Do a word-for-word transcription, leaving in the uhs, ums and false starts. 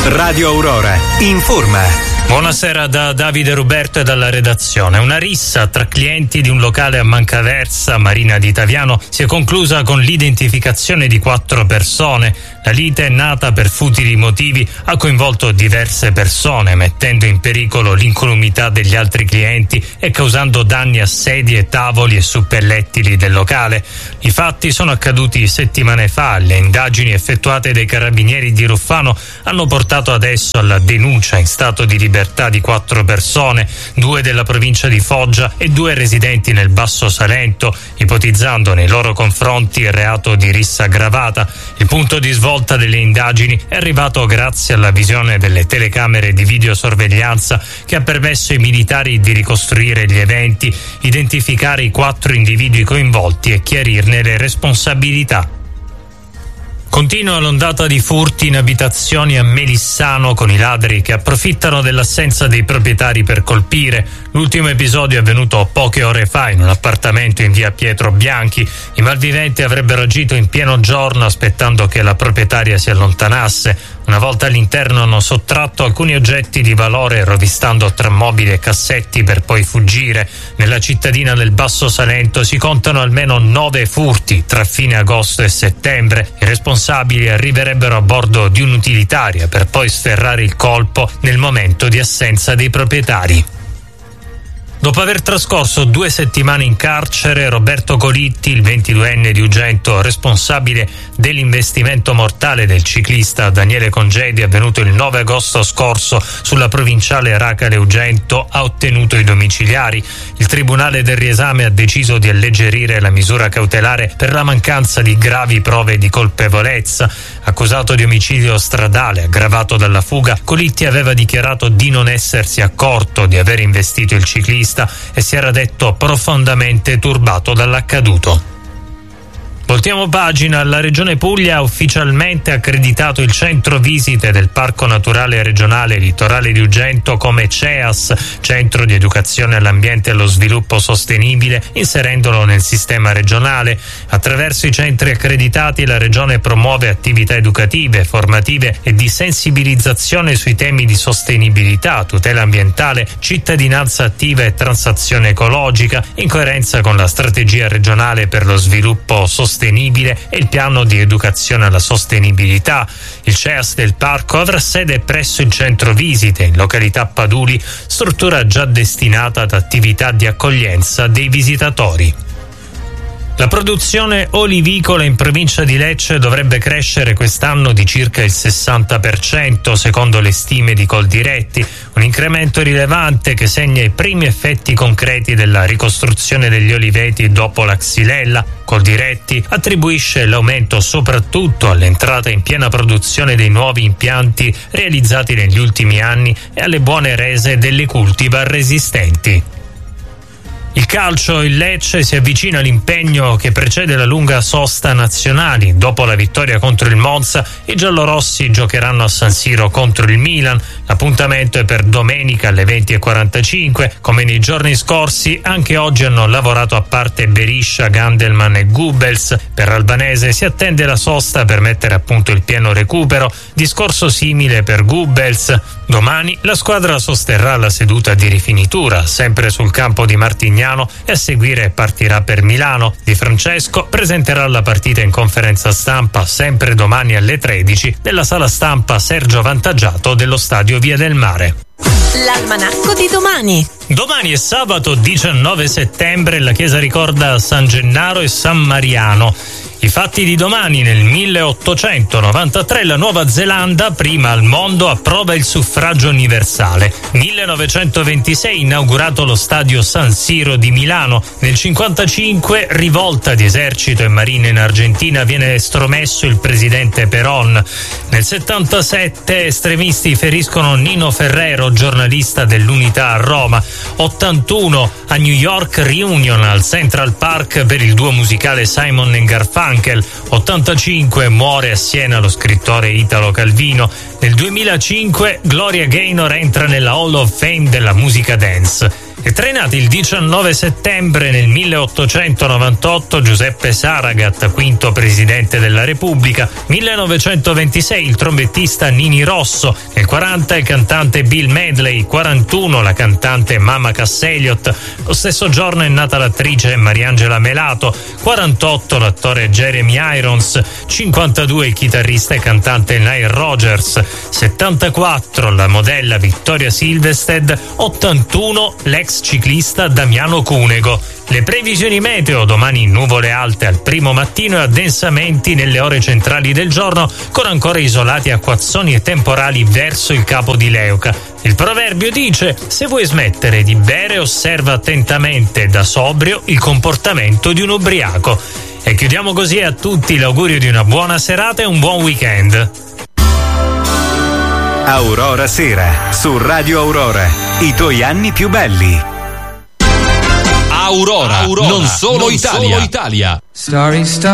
Radio Aurora informa. Buonasera da Davide Ruberto e dalla redazione. Una rissa tra clienti di un locale a Mancaversa, Marina di Taviano, si è conclusa con l'identificazione di quattro persone. La lite, nata per futili motivi, ha coinvolto diverse persone, mettendo in pericolo l'incolumità degli altri clienti e causando danni a sedie, tavoli e suppellettili del locale. I fatti sono accaduti settimane fa. Le indagini effettuate dai carabinieri di Ruffano hanno portato adesso alla denuncia in stato di libertà di quattro persone, due della provincia di Foggia e due residenti nel Basso Salento, ipotizzando nei loro confronti il reato di rissa aggravata. Il punto di svolta delle indagini è arrivato grazie alla visione delle telecamere di videosorveglianza che ha permesso ai militari di ricostruire gli eventi, identificare i quattro individui coinvolti e chiarirne le responsabilità. Continua l'ondata di furti in abitazioni a Melissano, con i ladri che approfittano dell'assenza dei proprietari per colpire. L'ultimo episodio è avvenuto poche ore fa in un appartamento in via Pietro Bianchi. I malviventi avrebbero agito in pieno giorno aspettando che la proprietaria si allontanasse. Una volta all'interno hanno sottratto alcuni oggetti di valore, rovistando tra mobili e cassetti per poi fuggire. Nella cittadina del Basso Salento si contano almeno nove furti tra fine agosto e settembre. I responsabili arriverebbero a bordo di un'utilitaria per poi sferrare il colpo nel momento di assenza dei proprietari. Dopo aver trascorso due settimane in carcere, Roberto Colitti, il ventiduenne di Ugento, responsabile dell'investimento mortale del ciclista Daniele Congedi avvenuto il nove agosto scorso sulla provinciale Racale-Ugento, ha ottenuto i domiciliari. Il Tribunale del riesame ha deciso di alleggerire la misura cautelare per la mancanza di gravi prove di colpevolezza. Accusato di omicidio stradale aggravato dalla fuga, Colitti aveva dichiarato di non essersi accorto di aver investito il ciclista e si era detto profondamente turbato dall'accaduto. Voltiamo pagina. La Regione Puglia ha ufficialmente accreditato il centro visite del Parco Naturale Regionale Litorale di Ugento come C E A S, Centro di Educazione all'Ambiente e allo Sviluppo Sostenibile, inserendolo nel sistema regionale. Attraverso i centri accreditati la Regione promuove attività educative, formative e di sensibilizzazione sui temi di sostenibilità, tutela ambientale, cittadinanza attiva e transizione ecologica, in coerenza con la strategia regionale per lo sviluppo sostenibile sostenibile e il piano di educazione alla sostenibilità. Il C E A S del parco avrà sede presso il centro visite in località Paduli, struttura già destinata ad attività di accoglienza dei visitatori. La produzione olivicola in provincia di Lecce dovrebbe crescere quest'anno di circa il sessanta per cento, secondo le stime di Coldiretti, un incremento rilevante che segna i primi effetti concreti della ricostruzione degli oliveti dopo la xylella. Coldiretti attribuisce l'aumento soprattutto all'entrata in piena produzione dei nuovi impianti realizzati negli ultimi anni e alle buone rese delle cultivar resistenti. Il calcio, il Lecce si avvicina all'impegno che precede la lunga sosta nazionali. Dopo la vittoria contro il Monza, i giallorossi giocheranno a San Siro contro il Milan. L'appuntamento è per domenica alle venti e quarantacinque. Come nei giorni scorsi, anche oggi hanno lavorato a parte Beriscia, Gandelman e Goebbels. Per Albanese si attende la sosta per mettere a punto il pieno recupero. Discorso simile per Goebbels. Domani la squadra sosterrà la seduta di rifinitura, sempre sul campo di Martignano, e a seguire partirà per Milano. Di Francesco presenterà la partita in conferenza stampa sempre domani alle tredici nella sala stampa Sergio Vantaggiato dello stadio Via del Mare. L'almanacco di domani. Domani è sabato diciannove settembre, la chiesa ricorda San Gennaro e San Mariano. I fatti di domani: nel milleottocentonovantatré la Nuova Zelanda, prima al mondo, approva il suffragio universale. millenovecentoventisei inaugurato lo stadio San Siro di Milano. Nel cinquantacinque rivolta di esercito e marina in Argentina, viene estromesso il presidente Perón. Nel settantasette estremisti feriscono Nino Ferrero, giornalista dell'Unità a Roma. ottantuno a New York reunion al Central Park per il duo musicale Simon and Garfunkel. ottantacinque muore a Siena lo scrittore Italo Calvino. Nel duemilacinque Gloria Gaynor entra nella Hall of Fame della musica dance. È trainato il diciannove settembre nel milleottocentonovantotto Giuseppe Saragat, quinto presidente della Repubblica. millenovecentoventisei il trombettista Nini Rosso. Nel quaranta il cantante Bill Medley. quarantuno la cantante Mama Cass Elliot. Lo stesso giorno è nata l'attrice Mariangela Melato. quarantotto l'attore Jeremy Irons. cinquantadue il chitarrista e cantante Nile Rodgers. settantaquattro la modella Victoria Silvstedt. ottantuno l'ex ciclista Damiano Cunego. Le previsioni meteo: domani nuvole alte al primo mattino e addensamenti nelle ore centrali del giorno, con ancora isolati acquazzoni e temporali verso il capo di Leuca. Il proverbio dice: se vuoi smettere di bere, osserva attentamente da sobrio il comportamento di un ubriaco. E chiudiamo così a tutti l'augurio di una buona serata e un buon weekend. Aurora Sera su Radio Aurora, i tuoi anni più belli. Aurora, Aurora non solo non Italia. Solo Italia. Starry, star-